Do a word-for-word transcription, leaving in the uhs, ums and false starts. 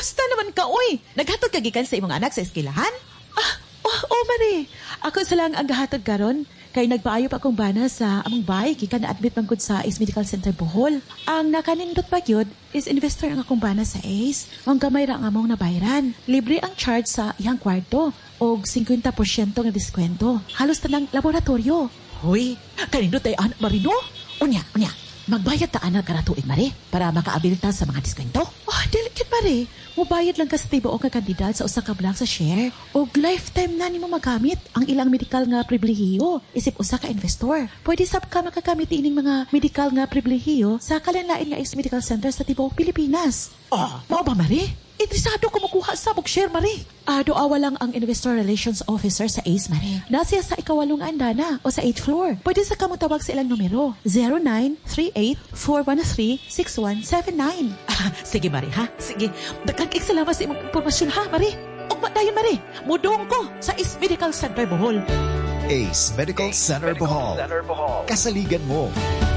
Kumusta naman ka, uy? Naghatod ka gikan sa imong anak sa eskwelahan? Ah, oh, oh Mari. Ako sa lang ang gahatod karon. Kay nagpaayo pa akong bana sa among bahay gikan na-admit man gud sa Ace Medical Center Bohol. Ang nakanindot pa gyud is investor ang akong bana sa Ace. Ang gamay ra ang among nabayran. Libre ang charge sa iyang kwarto og fifty percent nga diskwento. Halos tanang laboratorio. Uy, kanindot ay anak Marino? Unya, unya. Magbayad ta anak ka na tuig, Mari, para makaabil ta sa mga diskwento. Oh, delicate Mari. Mubayad lang ka sa tibo o ka kandidat sa usa ka blank sa share. O lifetime na nimo magamit ang ilang medical nga pribilehiyo isip usa ka investor. Pwede sab ka makagamit ining mga medical nga pribilehiyo sa kalanlain nga Ace Medical Center sa tibuok Pilipinas. Oh, mao ba, Mari? Interesado ko makuha sa bug share, Mari. Ah, doawa lang ang Investor Relations Officer sa Ace, Mari. Nasiya sa ikawalong andana o sa eighth floor. Pwede sa kamutawag sa ilang numero. zero nine three eight four one three six one seven nine. Ah, sige, Mari, ha? Sige. Dagkag salamat sa imong impormasyon, ha, Mari? Ugma dayon, Mari. Mudong ko sa Ace Medical Center Bohol. Ace Medical Center Bohol. Kasaligan mo.